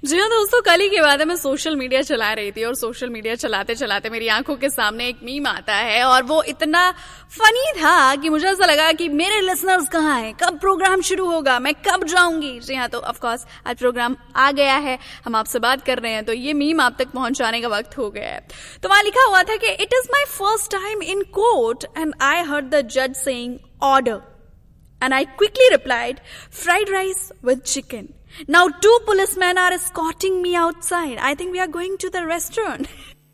जी हाँ दोस्तों, कल ही की बात है, मैं सोशल मीडिया चला रही थी और सोशल मीडिया चलाते चलाते मेरी आंखों के सामने एक मीम आता है और वो इतना फनी था कि मुझे ऐसा लगा कि मेरे लिसनर्स कहाँ हैं, कब प्रोग्राम शुरू होगा, मैं कब जाऊंगी। जी हाँ, तो ऑफ कोर्स आज प्रोग्राम आ गया है, हम आपसे बात कर रहे हैं, तो ये मीम आप तक पहुंचाने का वक्त हो गया है। तो वहां लिखा हुआ था कि it is my first time in court and I heard the जज saying order and I quickly replied, fried rice with chicken. Now 2 policemen are escorting me outside. I think we are going to the restaurant.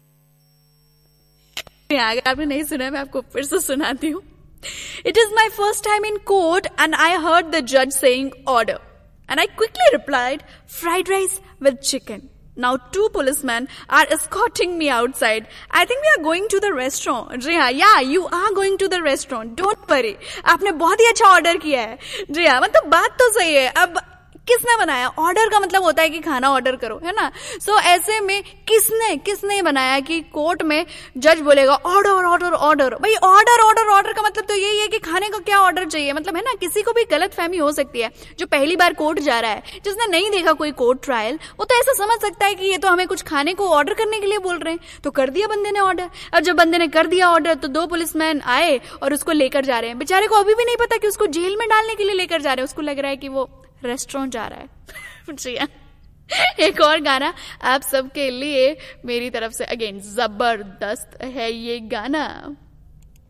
अगर आपने नहीं सुना मैं आपको फिर से सुनाती हूँ. It is my first time in court and I heard the judge saying order. And I quickly replied, fried rice with chicken. Now 2 policemen are escorting me outside. I think we are going to the restaurant. जी हाँ, yeah, you are going to the restaurant. Don't worry. आपने बहुत ही अच्छा order किया है। जी हाँ, मतलब बात तो सही है। अब किसने बनाया? ऑर्डर का मतलब होता है कि खाना ऑर्डर करो, है ना। सो ऐसे में किसने बनाया कि कोर्ट में जज बोलेगा ऑर्डर ऑर्डर ऑर्डर। भाई ऑर्डर ऑर्डर ऑर्डर का मतलब तो यही है कि खाने को क्या ऑर्डर चाहिए, मतलब है ना। किसी को भी गलत फहमी हो सकती है। जो पहली बार कोर्ट जा रहा है, जिसने नहीं देखा कोई कोर्ट ट्रायल, वो तो ऐसा समझ सकता है कि ये तो हमें कुछ खाने को ऑर्डर करने के लिए बोल रहे हैं। तो कर दिया बंदे ने ऑर्डर। और जब बंदे ने कर दिया ऑर्डर तो 2 पुलिसमैन आए और उसको लेकर जा रहे हैं। बेचारे को अभी भी नहीं पता कि उसको जेल में डालने के लिए लेकर जा रहे हैं। उसको लग रहा है कि वो रेस्टोरेंट जा रहा है। जी हाँ, एक और गाना आप सबके लिए मेरी तरफ से अगेन, जबरदस्त है ये गाना।